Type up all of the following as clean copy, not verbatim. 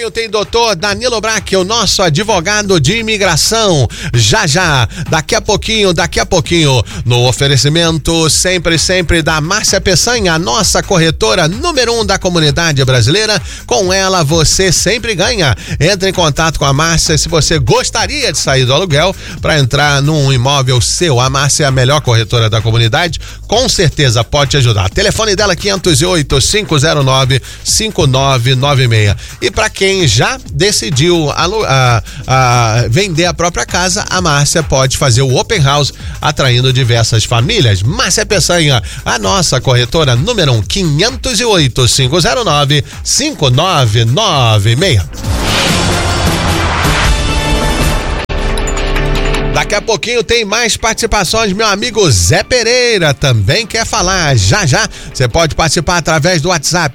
Tem doutor Danilo Braque, o nosso advogado de imigração. Já, daqui a pouquinho, no oferecimento sempre da Márcia Peçanha, a nossa corretora número 1 da comunidade brasileira. Com ela você sempre ganha. Entre em contato com a Márcia se você gostaria de sair do aluguel para entrar num imóvel seu. A Márcia é a melhor corretora da comunidade, com certeza pode te ajudar. Telefone dela 508-509-5996. E para quem já decidiu vender a própria casa, a Márcia pode fazer o open house, atraindo diversas famílias. Márcia Peçanha, a nossa corretora número 1, 508-509-5996. Daqui a pouquinho tem mais participações. Meu amigo Zé Pereira também quer falar. Já, você pode participar através do WhatsApp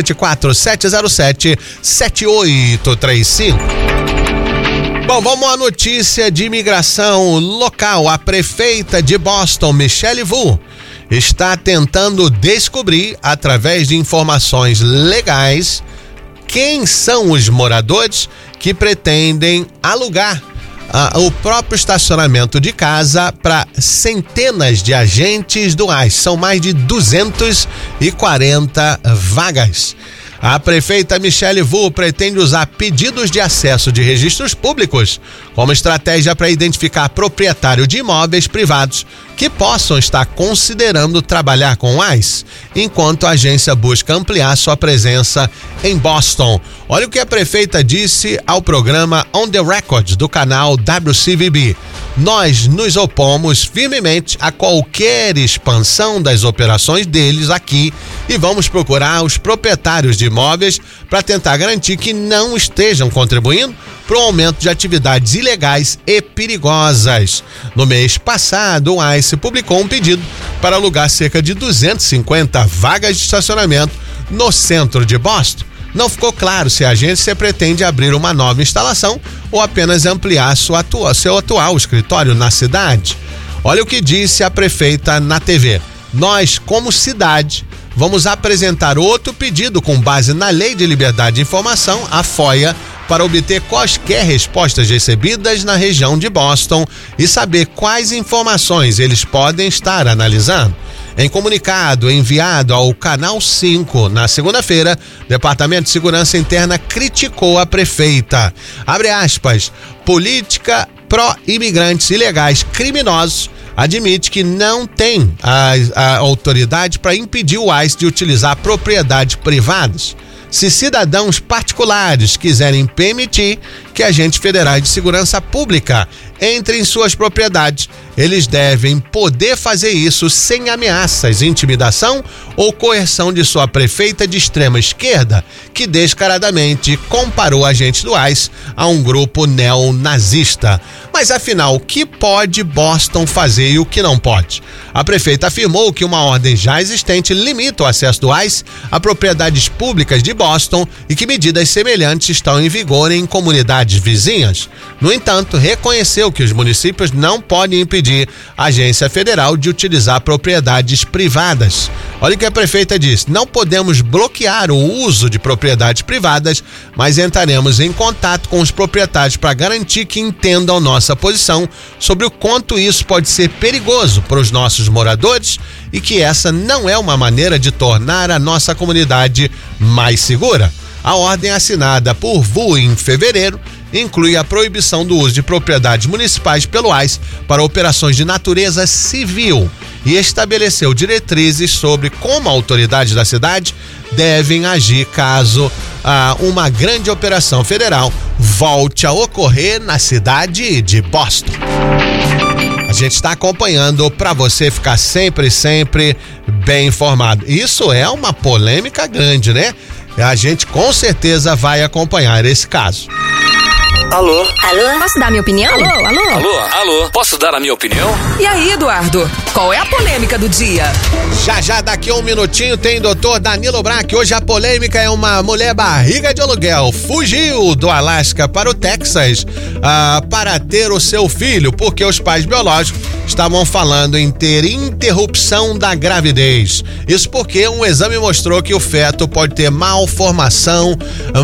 774-707-7835. Bom, vamos à notícia de imigração local. A prefeita de Boston, Michelle Wu, está tentando descobrir, através de informações legais, quem são os moradores que pretendem alugar o próprio estacionamento de casa para centenas de agentes do ICE. São mais de 240 vagas. A prefeita Michelle Wu pretende usar pedidos de acesso de registros públicos como estratégia para identificar proprietário de imóveis privados que possam estar considerando trabalhar com o ICE, enquanto a agência busca ampliar sua presença em Boston. Olha o que a prefeita disse ao programa On the Record do canal WCVB. Nós nos opomos firmemente a qualquer expansão das operações deles aqui e vamos procurar os proprietários de imóveis para tentar garantir que não estejam contribuindo para o aumento de atividades ilegais e perigosas. No mês passado, o ICE publicou um pedido para alugar cerca de 250 vagas de estacionamento no centro de Boston. Não ficou claro se a agência pretende abrir uma nova instalação ou apenas ampliar seu atual escritório na cidade. Olha o que disse a prefeita na TV. Nós, como cidade, vamos apresentar outro pedido com base na Lei de Liberdade de Informação, a FOIA, para obter quaisquer respostas recebidas na região de Boston e saber quais informações eles podem estar analisando. Em comunicado enviado ao Canal 5 na segunda-feira, o Departamento de Segurança Interna criticou a prefeita. Abre aspas, política pró-imigrantes ilegais criminosos admite que não tem a autoridade para impedir o ICE de utilizar propriedades privadas. Se cidadãos particulares quiserem permitir que agentes federais de segurança pública entrem em suas propriedades, eles devem poder fazer isso sem ameaças, intimidação ou coerção de sua prefeita de extrema esquerda, que descaradamente comparou agentes do ICE a um grupo neonazista. Mas afinal, o que pode Boston fazer e o que não pode? A prefeita afirmou que uma ordem já existente limita o acesso do ICE a propriedades públicas de Boston e que medidas semelhantes estão em vigor em comunidades vizinhas. No entanto, reconheceu que os municípios não podem impedir a agência federal de utilizar propriedades privadas. Olha o que a prefeita disse: não podemos bloquear o uso de propriedades privadas, mas entraremos em contato com os proprietários para garantir que entendam nossa posição sobre o quanto isso pode ser perigoso para os nossos moradores e que essa não é uma maneira de tornar a nossa comunidade mais segura. A ordem assinada por Wu em fevereiro inclui a proibição do uso de propriedades municipais pelo ICE para operações de natureza civil e estabeleceu diretrizes sobre como autoridades da cidade devem agir caso uma grande operação federal volte a ocorrer na cidade de Boston. A gente está acompanhando para você ficar sempre bem informado. Isso é uma polêmica grande, né? A gente com certeza vai acompanhar esse caso. Alô? Alô? Posso dar minha opinião? Alô? Alô? Alô? Alô? Posso dar a minha opinião? E aí, Eduardo? Qual é a polêmica do dia? Já daqui a um minutinho tem doutor Danilo Braque. Hoje a polêmica é uma mulher barriga de aluguel. Fugiu do Alasca para o Texas para ter o seu filho, porque os pais biológicos estavam falando em ter interrupção da gravidez. Isso porque um exame mostrou que o feto pode ter má formação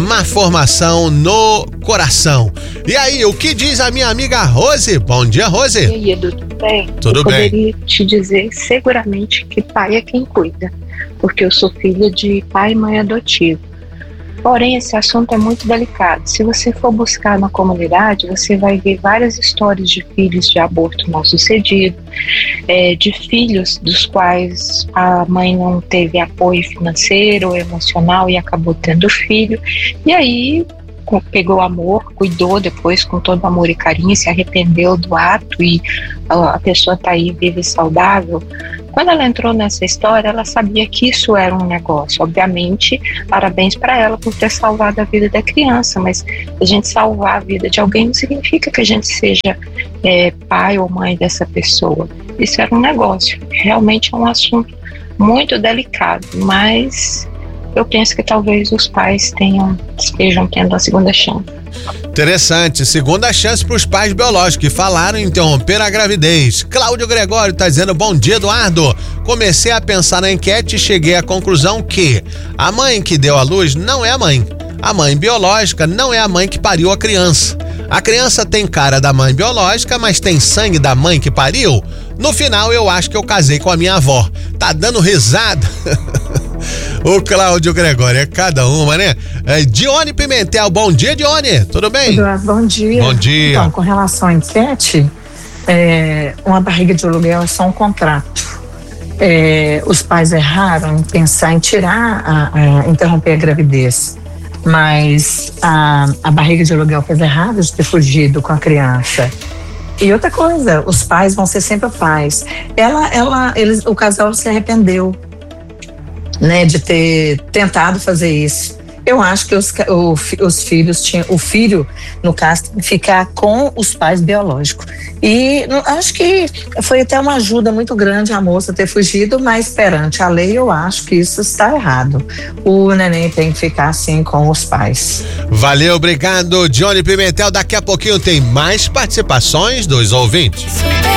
no coração. E aí, o que diz a minha amiga Rose? Bom dia, Rose. E aí, Edu, tudo bem? Tudo bem. Eu poderia te dizer seguramente que pai é quem cuida, porque eu sou filha de pai e mãe adotivo. Porém, esse assunto é muito delicado. Se você for buscar na comunidade, você vai ver várias histórias de filhos de aborto mal sucedido, de filhos dos quais a mãe não teve apoio financeiro ou emocional e acabou tendo filho. E aí pegou amor, cuidou depois com todo amor e carinho, se arrependeu do ato e a pessoa está aí vive saudável. Quando ela entrou nessa história, ela sabia que isso era um negócio. Obviamente, parabéns para ela por ter salvado a vida da criança, mas a gente salvar a vida de alguém não significa que a gente seja pai ou mãe dessa pessoa. Isso era um negócio. Realmente é um assunto muito delicado, mas eu penso que talvez os pais estejam tendo a segunda chance. Interessante, segunda chance para os pais biológicos que falaram em interromper a gravidez. Cláudio Gregório está dizendo: bom dia, Eduardo. Comecei a pensar na enquete e cheguei à conclusão que a mãe que deu à luz não é a mãe. A mãe biológica não é a mãe que pariu a criança. A criança tem cara da mãe biológica, mas tem sangue da mãe que pariu. No final, eu acho que eu casei com a minha avó. Tá dando risada? O Cláudio Gregório, é cada uma, né? Dione Pimentel, bom dia, Dione, tudo bem? Eduardo, bom dia. Bom dia. Então, com relação à enquete, uma barriga de aluguel é só um contrato. Os pais erraram em pensar em interromper a gravidez, mas a barriga de aluguel fez errado de ter fugido com a criança. E outra coisa, os pais vão ser sempre pais. O casal se arrependeu, né, de ter tentado fazer isso. Eu acho que os filhos tinham, o filho, no caso, tem que ficar com os pais biológicos. E acho que foi até uma ajuda muito grande a moça ter fugido, mas perante a lei eu acho que isso está errado. O neném tem que ficar assim com os pais. Valeu, obrigado, Dione Pimentel. Daqui a pouquinho tem mais participações dos ouvintes.